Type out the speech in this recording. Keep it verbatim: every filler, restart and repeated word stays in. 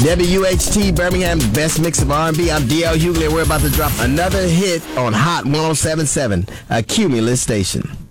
W H T, Birmingham's best mix of R and B. I'm D L Hughley. We're about to drop another hit on Hot one oh seven point seven, a Cumulus station.